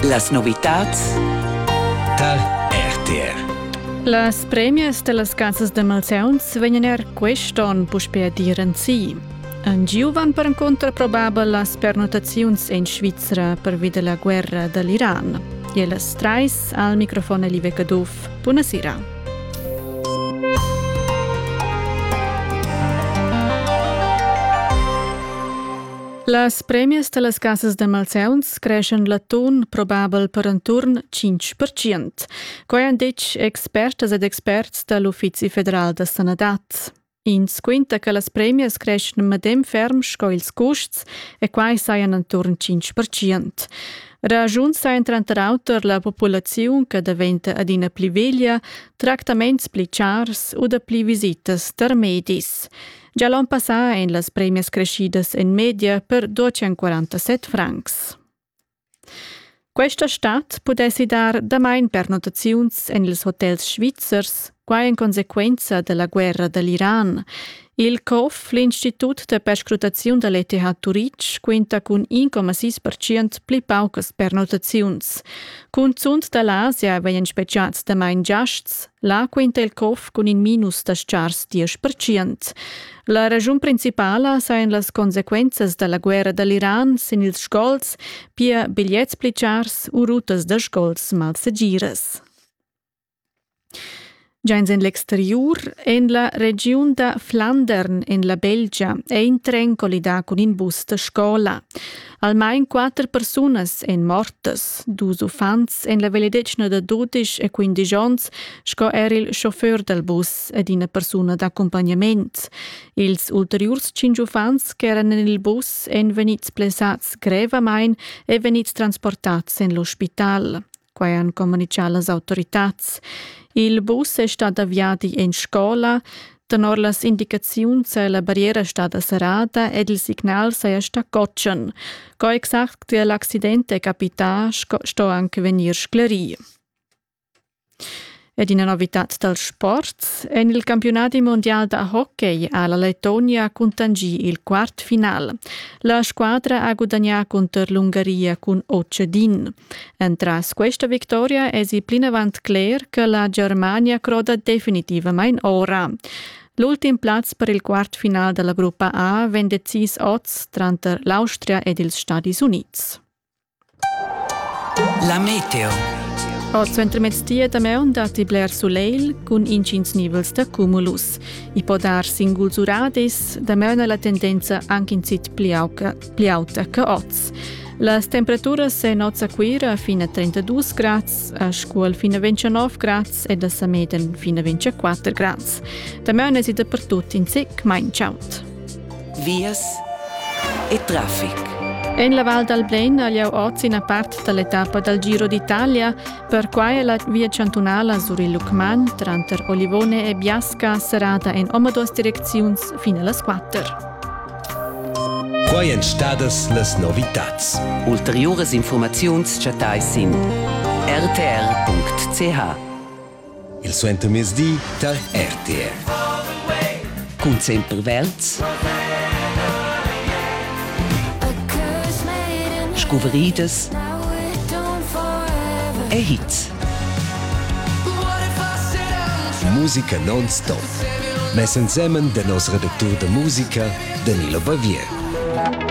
Las novitats da RTR. Las premias de las casas de malsauns vengono quest'anno puspei a dir en sì. En giu van per incontra probabel las pernotaziuns in Svizzera per vide la guerra dell'Iran. E las trais al microfono Live Caduf. Buonasera. Las premias de las casas de malsauns crescen l'atun probabel per entorn 5%. Quai han detg expertas ed experts dall'Uffizi Federal de Sanadat. Ins quinta che las premias crescen medem ferm sco ils costs e quai saian entorn 5%. Ragiun sain tranterauter la populaziun che diventa adina pli veglia, tractaments pli chars o da pli visitas der medis. Già l'an passà en las premias crescidas en media per 247 francs. Questa stat potessi dar damain pernotaziuns en ils hotels svizzers, quai in consequenza della guerra dell'Iran. Il COF, l'Institut de Perscrutaziun de l'ETH Zurich, quinta cun 1,6% pli paucas pernotaziuns. Cun zunt dell'Asia veien speciats damain giasts, la quinta il COF cun in minus das chars 10%. La ragiun principala sain las consequenzas della guerra dell'Iran sin ils scols, pia bigliets pli chars u rutas de scols mal segiras. Già in l'exterior, en la regiun da Flandern, en la Belgia, è in tren collida con in bus de scola. Almain 4 personas en mortes, 2 ufants en la veledecna de 12 e 15 ans, sco era il chauffeur del bus ed una persona d'accompagnament. Ils ulteriors 5 ufants che erano nel bus en venits plesats grevamain e venits transportats en l'ospital. Quai han comunicat las autoritats. Il bus è stato avviato in scola, tenor las indicaziuns la barriera è stata serrata ed il signal è stato coccian. Co exact l'accidente è capitato, sto anche venir sclerì. Ed una novità del sport, en il campionato mondiale da hockey alla Lettonia contangì il quart final. La squadra ha guadagnato contro l'Ungheria con 8-1. Entras questa vittoria è si plinavant clear che la Germania croda definitivamente ora. L'ultim plaz per il quart final della gruppa A vende 6 odds tra l'Austria ed gli Stati Uniti. La meteo. Oggi entre mezz'ia da meun dati bler suleil con incins nivels da cumulus. I può dar singuls uradis, da meun la tendenza anche in sit pli auta che oggi. Las temperaturas se nozza quira fino a 32 gradi, a scuol fino a 29 gradi e da sameden fino a 24 gradi. Da meun è si dappertut in sec mein ciaut. Vias e traffic. En la Val d'Alblein agliau oggi una parte dell'etapa del Giro d'Italia, per quai la via cantonala Zuri-Lucman, tranter Olivone e Biasca, serata in omaduas direcziuns fino alle 4. Quai en stadas las novitats. Ulteriores informaziuns chatais in rtr.ch. Il suenter mesdi da RTR. Cun sempre verts, scuveridas e hits. Musica non-stop. Mes insieme del nostro redactor de musica, Danilo Bavier.